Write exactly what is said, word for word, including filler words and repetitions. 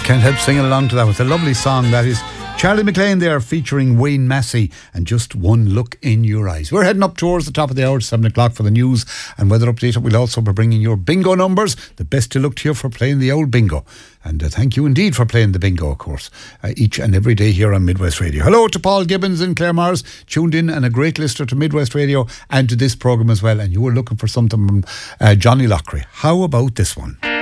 Can't help singing along to that. It's a lovely song, that is. Charlie McLean there featuring Wayne Massey and Just One Look in Your Eyes. We're heading up towards the top of the hour, seven o'clock for the news and weather update. We'll also be bringing your bingo numbers. The best to look to you for playing the old bingo. And uh, thank you indeed for playing the bingo, of course, uh, each and every day here on Midwest Radio. Hello to Paul Gibbons in Claremars, tuned in and a great listener to Midwest Radio and to this programme as well. And you were looking for something from uh, Johnny Lockray. How about this one?